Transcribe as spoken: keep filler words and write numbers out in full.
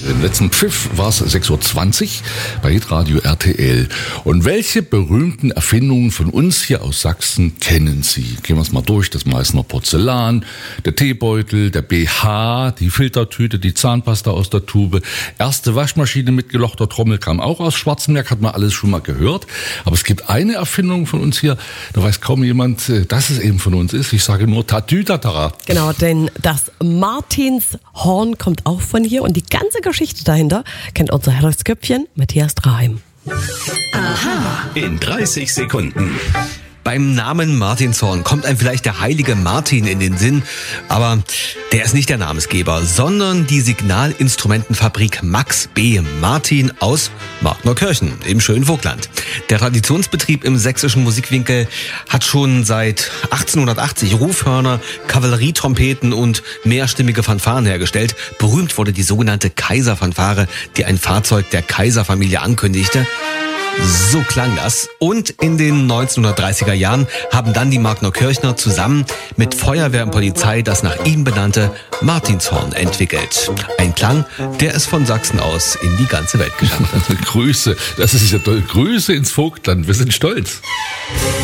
Im letzten Pfiff war es sechs Uhr zwanzig bei Hitradio R T L. Und welche berühmten Erfindungen von uns hier aus Sachsen kennen Sie? Gehen wir es mal durch. Das Meißner Porzellan, der Teebeutel, der B H, die Filtertüte, die Zahnpasta aus der Tube. Erste Waschmaschine mit gelochter Trommel kam auch aus Schwarzenberg, hat man alles schon mal gehört. Aber es gibt eine Erfindung von uns hier, da weiß kaum jemand, dass es eben von uns ist. Ich sage nur Tatütata. Genau, denn das Martinshorn kommt auch von hier und die ganze Geschichte dahinter kennt unser Herrschköpfchen Matthias Draheim. Aha. In dreißig Sekunden. Beim Namen Martinshorn kommt einem vielleicht der heilige Martin in den Sinn, aber der ist nicht der Namensgeber, sondern die Signalinstrumentenfabrik Max B. Martin aus Marknerkirchen im schönen Vogtland. Der Traditionsbetrieb im sächsischen Musikwinkel hat schon seit achtzehnhundertachtzig Rufhörner, Kavallerietrompeten und mehrstimmige Fanfaren hergestellt. Berühmt wurde die sogenannte Kaiserfanfare, die ein Fahrzeug der Kaiserfamilie ankündigte. So klang das. Und in den neunzehnhundertdreißiger Jahren haben dann die Marknerkirchner zusammen mit Feuerwehr und Polizei das nach ihm benannte Martinshorn entwickelt. Ein Klang, der es von Sachsen aus in die ganze Welt geschafft hat. Grüße, das ist ja toll. Grüße ins Vogtland, wir sind stolz.